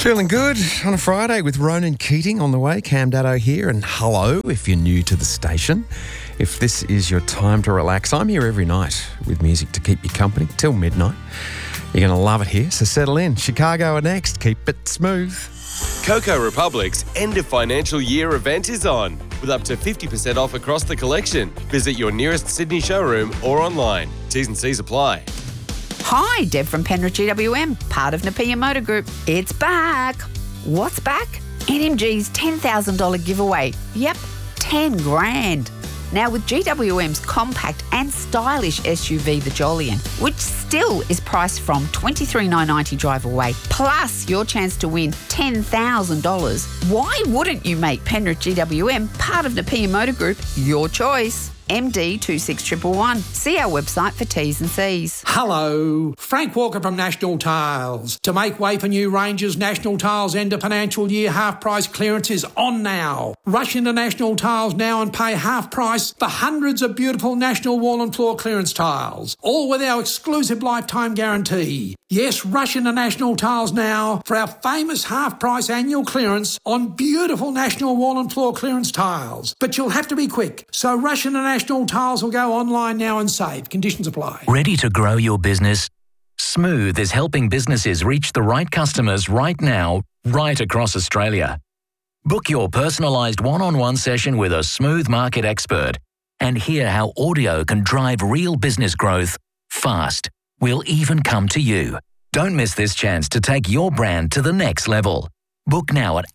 Feeling good on a Friday with Ronan Keating on the way. Cam Daddo here, and hello if you're new to the station. If this is your time to relax, I'm here every night with music to keep you company till midnight. You're going to love it here, so settle in. Chicago are next. Keep it smooth. Coco Republic's end of financial year event is on, with up to 50% off across the collection. Visit your nearest Sydney showroom or online. T's and C's apply. Hi, Deb from Penrith GWM, part of Napier Motor Group. It's back. What's back? NMG's $10,000 giveaway. Yep, 10 grand. Now with GWM's compact and stylish SUV, the Jolion, which still is priced from $23,990 drive away, plus your chance to win $10,000. Why wouldn't you make Penrith GWM part of Napier Motor Group your choice? MD 26111. See our website for T's and C's. Hello, Frank Walker from National Tiles. To make way for new ranges, National Tiles end of financial year half price clearance is on now. Rush into National Tiles now and pay half price for hundreds of beautiful National wall and floor clearance tiles, all with our exclusive lifetime guarantee. Yes, rush into National Tiles now for our famous half price annual clearance on beautiful National wall and floor clearance tiles. But you'll have to be quick, so rush into National Tiles will go online now and save. Conditions apply. Ready to grow your business? Smooth is helping businesses reach the right customers right now, right across Australia. Book your personalised one-on-one session with a Smooth market expert and hear how audio can drive real business growth fast. We'll even come to you. Don't miss this chance to take your brand to the next level. Book now at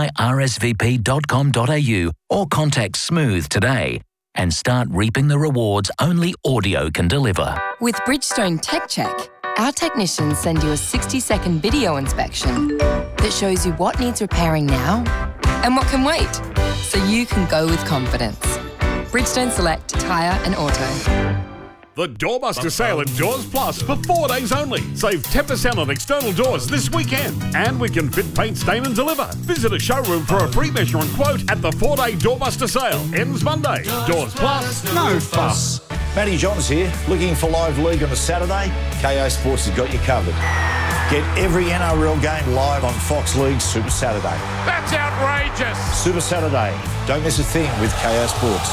amplifyrsvp.com.au or contact Smooth today and start reaping the rewards only audio can deliver. With Bridgestone Tech Check, our technicians send you a 60-second video inspection that shows you what needs repairing now and what can wait, so you can go with confidence. Bridgestone Select Tyre and Auto. The Doorbuster sale at Doors Plus for 4 days only. Save 10% on external doors this weekend. And we can fit, paint, stain and deliver. Visit a showroom for a free measure and quote at the 4-day Doorbuster sale. Ends Monday. Doors Plus, no fuss. Matty Johns here. Looking for live league on a Saturday? KO Sports has got you covered. Get every NRL game live on Fox League Super Saturday. That's outrageous. Super Saturday. Don't miss a thing with KO Sports.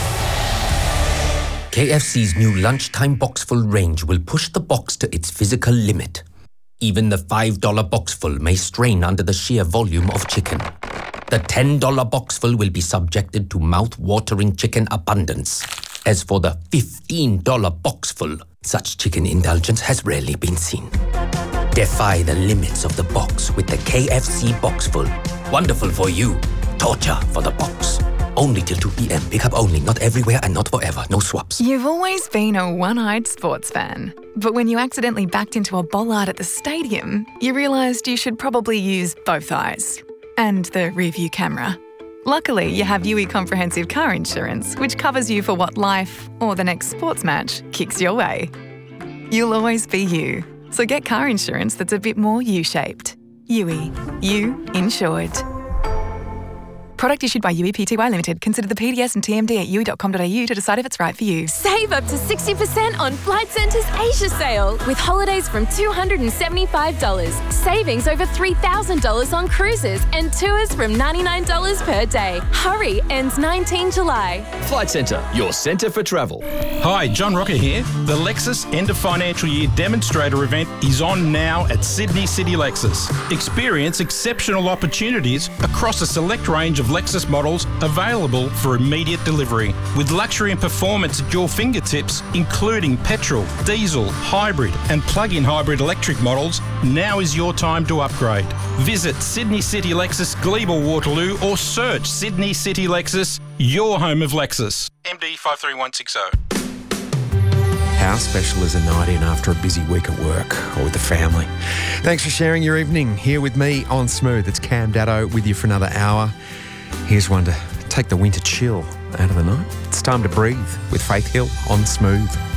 KFC's new lunchtime boxful range will push the box to its physical limit. Even the $5 boxful may strain under the sheer volume of chicken. The $10 boxful will be subjected to mouth-watering chicken abundance. As for the $15 boxful, such chicken indulgence has rarely been seen. Defy the limits of the box with the KFC boxful. Wonderful for you, torture for the box. Only till 2 p.m. Pick up only, not everywhere and not forever. No swaps. You've always been a one-eyed sports fan. But when you accidentally backed into a bollard at the stadium, you realised you should probably use both eyes. And the rear-view camera. Luckily, you have UE Comprehensive Car Insurance, which covers you for what life, or the next sports match, kicks your way. You'll always be you. So get car insurance that's a bit more U-shaped. UE. You insured. Product issued by UE Pty Limited. Consider the PDS and TMD at UE.com.au to decide if it's right for you. Save up to 60% on Flight Centre's Asia sale with holidays from $275. Savings over $3,000 on cruises and tours from $99 per day. Hurry, ends 19 July. Flight Centre, your centre for travel. Hi, John Rocker here. The Lexus End of Financial Year Demonstrator event is on now at Sydney City Lexus. Experience exceptional opportunities across a select range of Lexus models available for immediate delivery. With luxury and performance at your fingertips, including petrol, diesel, hybrid and plug-in hybrid electric models, now is your time to upgrade. Visit Sydney City Lexus, Glebe, Waterloo or search Sydney City Lexus, your home of Lexus. MD 53160. How special is a night in after a busy week at work or with the family? Thanks for sharing your evening here with me on Smooth. It's Cam Daddo with you for another hour. Here's one to take the winter chill out of the night. It's time to breathe with Faith Hill on Smooth.